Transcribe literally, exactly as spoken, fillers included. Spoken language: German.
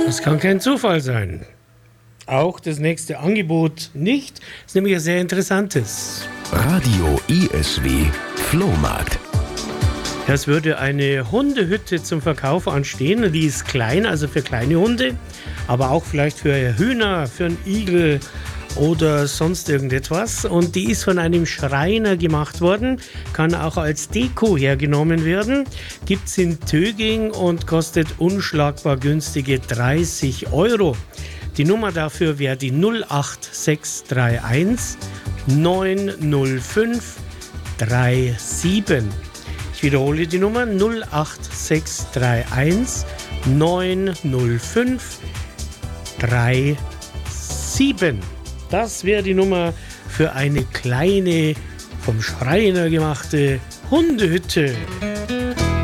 Das kann kein Zufall sein. Auch das nächste Angebot nicht. Das ist nämlich ein sehr interessantes. Radio I S W Flohmarkt. Es würde eine Hundehütte zum Verkauf anstehen. Die ist klein, also für kleine Hunde, aber auch vielleicht für Hühner, für einen Igel oder sonst irgendetwas. Und die ist von einem Schreiner gemacht worden, kann auch als Deko hergenommen werden. Gibt es in Töging und kostet unschlagbar günstige dreißig Euro. Die Nummer dafür wäre die null acht sechs drei eins neun null fünf drei sieben. Ich wiederhole die Nummer null acht sechs drei eins neun null fünf drei sieben. Das wäre die Nummer für eine kleine, vom Schreiner gemachte Hundehütte.